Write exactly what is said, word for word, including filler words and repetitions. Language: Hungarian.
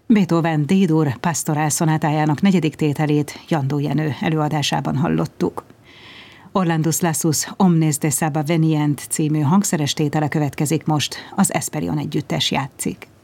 Beethoven D-dur Pastoral szonátájának negyedik tételét Jandó Jenő előadásában hallottuk. Orlandus Lassus Omnes de Saba Venient című hangszeres tétele következik most, az Esperion együttes játszik.